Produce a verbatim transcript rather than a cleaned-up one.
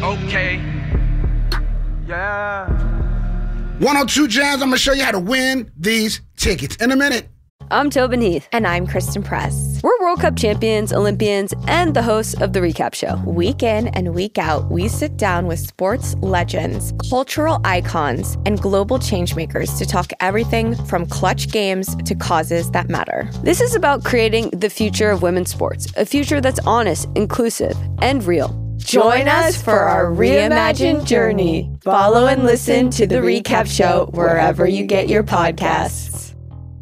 Okay. Yeah. one oh two Jams, I'm going to show you how to win these tickets in a minute. I'm Tobin Heath. And I'm Kristen Press. We're World Cup champions, Olympians, and the hosts of The Recap Show. Week in and week out, we sit down with sports legends, cultural icons, and global changemakers to talk everything from clutch games to causes that matter. This is about creating the future of women's sports, a future that's honest, inclusive, and real. Join us for our reimagined journey. Follow and listen to The Recap Show wherever you get your podcasts.